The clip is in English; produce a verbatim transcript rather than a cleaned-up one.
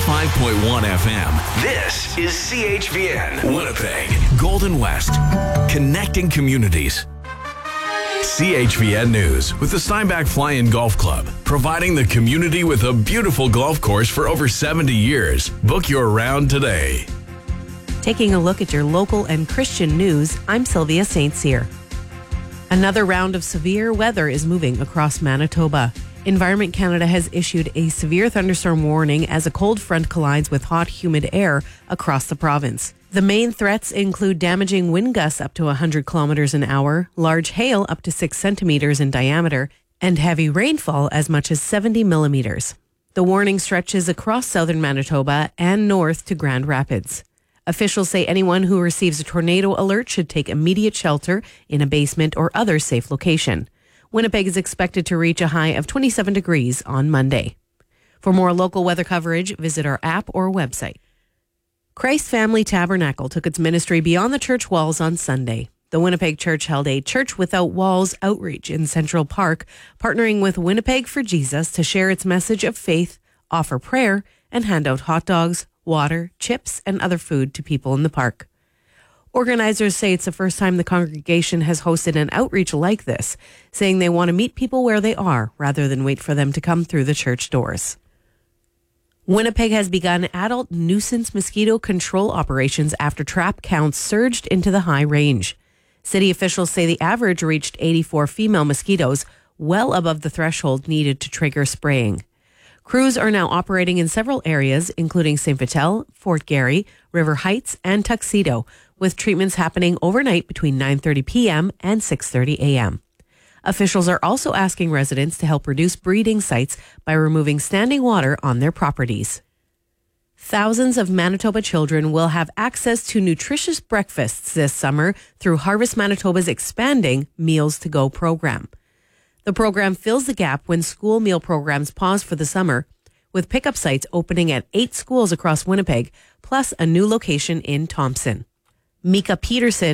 ninety-five point one F M. This is C H V N, Winnipeg, Golden West, connecting communities. C H V N News with the Steinbach Fly-In Golf Club, providing the community with a beautiful golf course for over seventy years. Book your round today. Taking a look at your local and Christian news, I'm Sylvia Saint Cyr. Another round of severe weather is moving across Manitoba. Environment Canada has issued a severe thunderstorm warning as a cold front collides with hot, humid air across the province. The main threats include damaging wind gusts up to one hundred kilometers an hour, large hail up to six centimeters in diameter, and heavy rainfall as much as seventy millimeters. The warning stretches across southern Manitoba and north to Grand Rapids. Officials say anyone who receives a tornado alert should take immediate shelter in a basement or other safe location. Winnipeg is expected to reach a high of twenty-seven degrees on Monday. For more local weather coverage, visit our app or website. Christ Family Tabernacle took its ministry beyond the church walls on Sunday. The Winnipeg Church held a Church Without Walls outreach in Central Park, partnering with Winnipeg for Jesus to share its message of faith, offer prayer, and hand out hot dogs, water, chips, and other food to people in the park. Organizers say it's the first time the congregation has hosted an outreach like this, saying they want to meet people where they are rather than wait for them to come through the church doors. Winnipeg has begun adult nuisance mosquito control operations after trap counts surged into the high range. City officials say the average reached eighty-four female mosquitoes, well above the threshold needed to trigger spraying. Crews are now operating in several areas, including Saint Vital, Fort Garry, River Heights, and Tuxedo, with treatments happening overnight between nine thirty p.m. and six thirty a.m. Officials are also asking residents to help reduce breeding sites by removing standing water on their properties. Thousands of Manitoba children will have access to nutritious breakfasts this summer through Harvest Manitoba's expanding Meals to Go program. The program fills the gap when school meal programs pause for the summer, with pickup sites opening at eight schools across Winnipeg, plus a new location in Thompson. Mika Peterson